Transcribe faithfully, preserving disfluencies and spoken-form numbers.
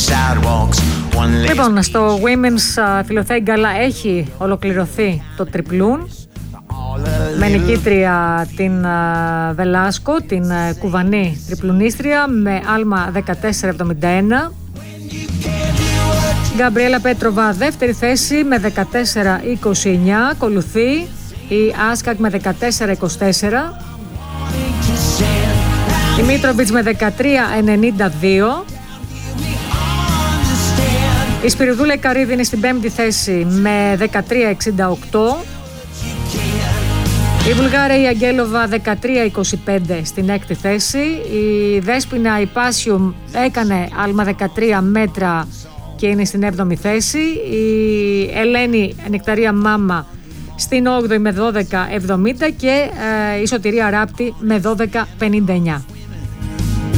Λοιπόν, στο Women's φιλοθέγκαλα έχει ολοκληρωθεί το τριπλούν με νικήτρια την Βελάσκο, την κουβανή τριπλουνίστρια, με άλμα δεκατέσσερα εβδομήντα ένα. Γκαμπριέλα Πέτροβα δεύτερη θέση με δεκατέσσερα είκοσι εννιά. Ακολουθεί η Άσκακ με δεκατέσσερα είκοσι τέσσερα. Η Μίτροβιτς με δεκατρία ενενήντα δύο. Η Σπυριδούλα Ικαρίδη είναι στην πέμπτη θέση με δεκατρία εξήντα οκτώ. Η Βουλγάρια η Αγγέλοβα δεκατρία είκοσι πέντε στην έκτη θέση. Η Δέσποινα Ιπάσιου έκανε άλμα δεκατρία μέτρα και είναι στην έβδομη θέση. Η Ελένη Νεκταρία Μάμα στην όγδοη με δώδεκα εβδομήντα και ε, η Σωτηρία Ράπτη με δώδεκα πενήντα εννιά.